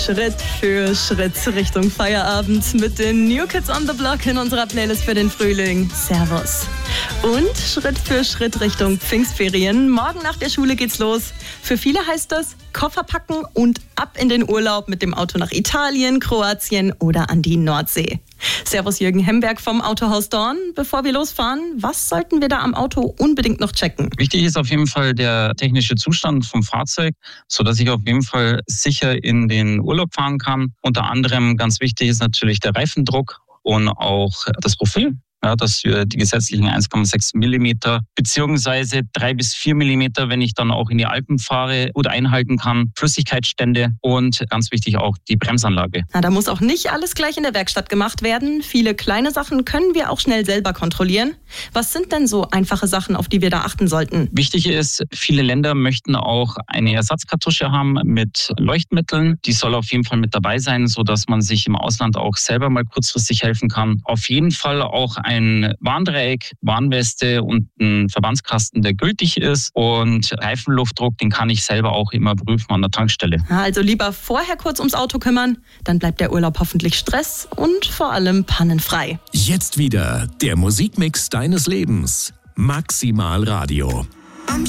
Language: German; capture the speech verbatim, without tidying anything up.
Schritt für Schritt Richtung Feierabend mit den New Kids on the Block in unserer Playlist für den Frühling. Servus. Und Schritt für Schritt Richtung Pfingstferien. Morgen nach der Schule geht's los. Für viele heißt das Koffer packen und ab in den Urlaub mit dem Auto nach Italien, Kroatien oder an die Nordsee. Servus Jürgen Hemberg vom Autohaus Dorn. Bevor wir losfahren, was sollten wir da am Auto unbedingt noch checken? Wichtig ist auf jeden Fall der technische Zustand vom Fahrzeug, sodass ich auf jeden Fall sicher in den Urlaub fahren kann. Unter anderem ganz wichtig ist natürlich der Reifendruck und auch das Profil. Ja, dass wir die gesetzlichen eins Komma sechs Millimeter beziehungsweise drei bis vier Millimeter, wenn ich dann auch in die Alpen fahre, gut einhalten kann. Flüssigkeitsstände und ganz wichtig auch die Bremsanlage. Na, da muss auch nicht alles gleich in der Werkstatt gemacht werden. Viele kleine Sachen können wir auch schnell selber kontrollieren. Was sind denn so einfache Sachen, auf die wir da achten sollten? Wichtig ist, viele Länder möchten auch eine Ersatzkartusche haben mit Leuchtmitteln. Die soll auf jeden Fall mit dabei sein, sodass man sich im Ausland auch selber mal kurzfristig helfen kann. Auf jeden Fall auch ein ein Warndreieck, Warnweste und ein Verbandskasten, der gültig ist. Und Reifenluftdruck, den kann ich selber auch immer prüfen an der Tankstelle. Also lieber vorher kurz ums Auto kümmern, dann bleibt der Urlaub hoffentlich stress- und vor allem pannenfrei. Jetzt wieder der Musikmix deines Lebens. Maximal Radio.